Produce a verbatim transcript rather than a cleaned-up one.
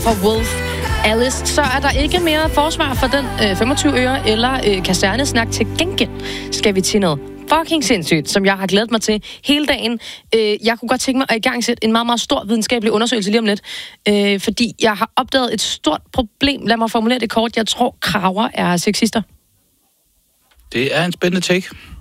for Wolf Alice, så er der ikke mere forsvar for den øh, femogtyve øre eller øh, kasernesnak. Til gengæld skal vi til noget fucking sindssygt, som jeg har glædet mig til hele dagen. Øh, jeg kunne godt tænke mig at igangsætte en meget, meget stor videnskabelig undersøgelse lige om lidt, øh, fordi jeg har opdaget et stort problem. Lad mig formulere det kort. Jeg tror, kraver er sexister. Det er en spændende take.